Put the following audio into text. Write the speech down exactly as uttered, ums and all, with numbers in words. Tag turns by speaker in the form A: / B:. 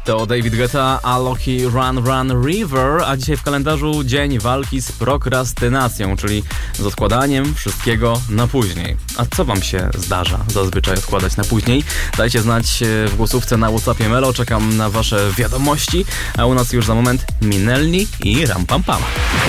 A: To David Guetta, Alok, Run Run River, a dzisiaj w kalendarzu dzień walki z prokrastynacją, czyli z odkładaniem wszystkiego na później. A co wam się zdarza zazwyczaj odkładać na później? Dajcie znać w głosówce na WhatsAppie Melo, czekam na wasze wiadomości, a u nas już za moment Minelli i Ram Pam Pam.